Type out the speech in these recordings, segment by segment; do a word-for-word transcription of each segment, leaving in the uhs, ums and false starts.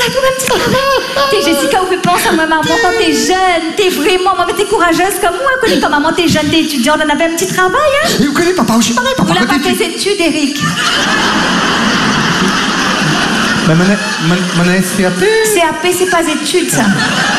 travail pour un petit travail. T'es Jessica, on peut penser à ma maman quand t'es jeune. T'es vraiment, moi, t'es courageuse comme moi. Connais quand maman, t'es jeune, t'es étudiante, on avait un petit travail, hein. Et vous connaissez papa aussi pareil, papa. On n'a pas fait ses études, Eric. Ben, mon mon C A P. C A P, c'est pas études, ça.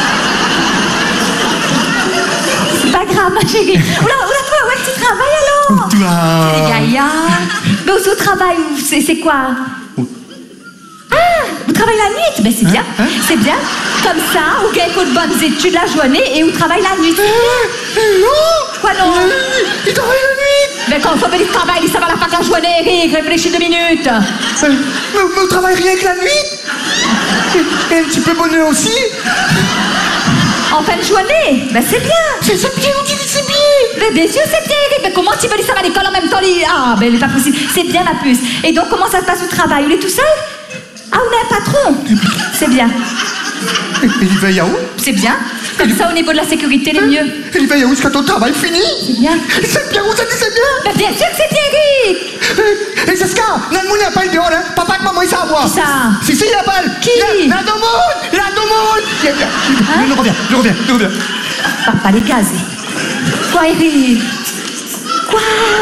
C'est pas grave, ma chérie. Oula, oula, toi, ouais, tu travailles alors. Toi. C'est Gaïa. Mais au travail, c'est c'est quoi? Ah, vous travaillez la nuit? Ben c'est bien, hein, hein? c'est bien. Comme ça, vous gagnez de bonnes études la journée et vous travaillez la nuit. Euh, non. Quoi non? Il travaille la nuit. Mais quand on fait du travail, ça va la fac la journée, Eric, réfléchis deux minutes. Euh, mais, mais on travaille rien que la nuit. Et, et un petit peu bonheur aussi. En fin de journée? Ben c'est bien. C'est c'est bien, on dit que c'est bien. Mais bien sûr, c'est bien, Eric. Mais comment tu veux dire ça à l'école en même temps les... Ah, ben c'est pas possible. C'est bien, ma puce. Et donc, comment ça se passe au travail? Vous êtes tout seul? Ah, on a un patron. C'est bien. Et il veille à où? C'est bien. Comme ça, au niveau de la sécurité, le mieux. Et il veille à où jusqu'à ton travail fini? C'est bien. C'est bien, vous avez dit c'est bien. Ben bien sûr que c'est bien, Eric. Et Jessica, Nanmoun n'a pas le dehors, hein? Papa et maman, ils savent voir. Qui ça? Si, si, il a pas. Qui? La Domoun! La Domoun! Hein? Je reviens, je reviens, je reviens. Papa, les gazés. Quoi, Eric? Quoi?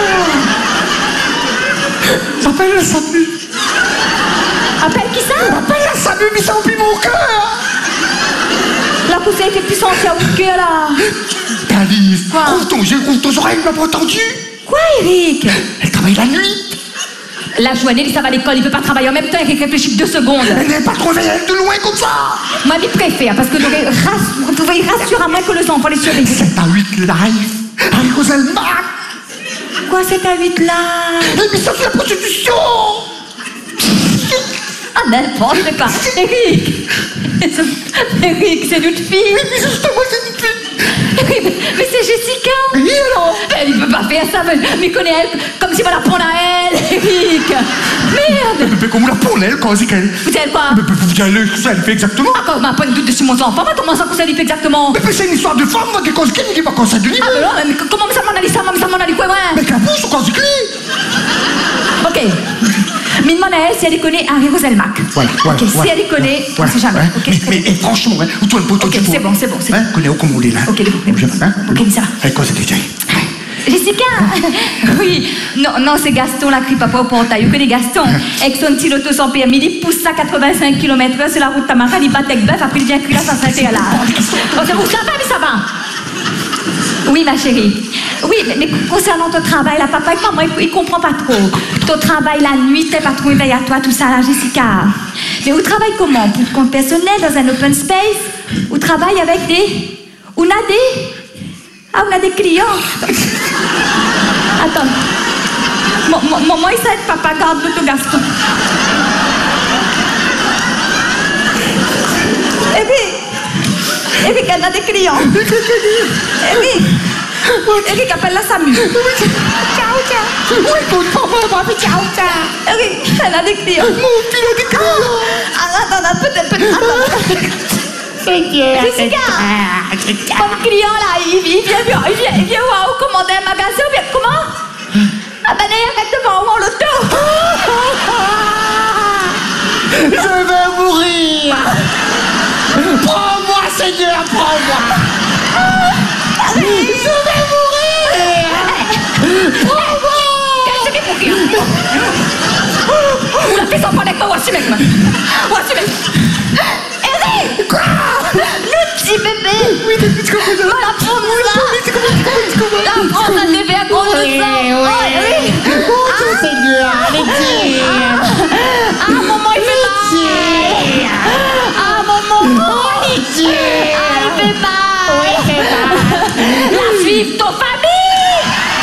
J'appelle la Samu. Appelle qui ça? J'appelle la Samu, mais ça emplit mon cœur. La poussée était plus sentie à vous que là. Alice, Quoi? ouvre ton jeu, ouvre tes oreilles, il m'a pas entendu. Quoi, Eric? Elle travaille la nuit. La journée, il s'en va à l'école, il peut pas travailler en même temps, Eric, réfléchit deux secondes. Elle n'est pas trop réelle de loin comme ça. Moi, je préfère, parce que vous pouvez rassurer à moins que les enfants les surveillent. sept à huit live, avec Roselma. Quoi, sept à huit là? L'émission sur la prostitution. Ah, n'importe quoi. Eric! Eric, c'est notre fille. Oui, mais justement, c'est une fille. Eric, mais c'est Jessica. Oui, alors. Mais il peut pas faire ça, mais, mais connaît elle comme si on la prendre à elle, Eric. Merde. Mais comment la pour elle, quand c'est qu'elle. Vous savez quoi? Mais vous dites ce qu'elle fait exactement. Ah, quand on m'a pas de doute sur mon enfant, mais comment ça, que ça lui fait exactement? Mais c'est une histoire de femme, moi, qui cause qui ne dit pas quand ça de livre. Ah, mais non, mais comment ça m'en allait ça, ça m'en allait quoi, ouais? Mais qu'elle bouge, quand c'est qui. Ok. Mais demande à elle si elle connaît Harry Roselmack. Voilà, voilà. Ok, voilà, si elle connaît, voilà, on sait jamais. ouais. Ok, mais, mais et franchement, hein, où toi le poteau ok, du c'est bon, c'est bon, c'est hein, bon. connais où comme on est là. Ok, les bons, les bons. Hein, Ok, ça va. Elle cause déjà. Jessica! Oui, non, non, c'est Gaston, la crie papa au portail. Vous connaissez Gaston? Avec son petit auto sans permis, il pousse ça à quatre-vingt-cinq kilomètres heure sur la route Tamara, il bat avec bœuf, après il vient crier là, ça s'arrête là. Oh, c'est vous, ça va, mais ça va. Oui, ma chérie. Oui, mais, mais concernant ton travail, là, papa et maman, il, il comprend pas trop. Ton travail la nuit, t'es pas trop éveillé à toi, tout ça, là, Jessica. Mais vous travaillez comment? Pour compte personnel, dans un open space? Vous travaillez avec des... On a des... Ah, on a des clients. Attends. Maman, il sait papa garde le Gaston. Et puis, Eric, elle a des clients. Eric, Eric appelle la Samu. Ciao, ciao. Oui, écoute, papa, papa, ciao, ciao. Eric, elle a des clients. Mon fils a des clients. Ah, attends, attends, peut-être, peut-être, attends. Jessica, comme client là, il, il, vient, il, vient, il vient voir ou commander un magasin ou bien comment? Ah ben arrête devant moi l'auto. Je vais mourir. Prends-moi, Seigneur, prends-moi. Je vais mourir. Prends-moi. Qu'est-ce que c'est pour rien? Ou la fille s'en prend avec moi, voici mec. Voici mec. Eric. Quoi? Le petit bébé. Oui, t'es plus comme ça. La prendre ça. La prendre un bébé à cause de ça. Oui, oui. Oh, Seigneur, allez-y. Ah, maman, il fait mal. Ah, maman. Ah, il fait mal. Oui, il fait mal. La suivre ton famille.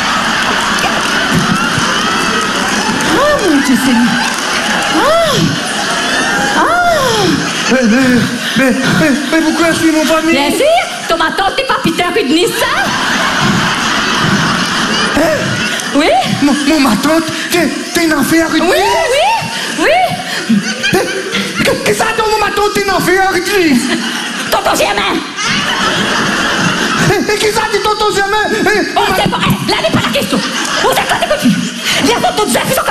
Oh, mon Dieu, Seigneur. Ah. Ah. Mais, mais, mais, mais, mais pourquoi je suis mon famille? Bien sûr, ton ma tante n'est pas Peter Rudnis, ça? Hein? Oui? Mon, mon ma tante, t'es une affaire avec Oui, oui, oui. Qu'est-ce que ça donne, mon ma tante, t'es une affaire avec lui? Tonton Germain. Et qu'est-ce que ça dit, tonton Germain? Oh, c'est pas, là n'est pas la question. Vous êtes quoi, des copines? Les autres, toutes elles, qui sont comme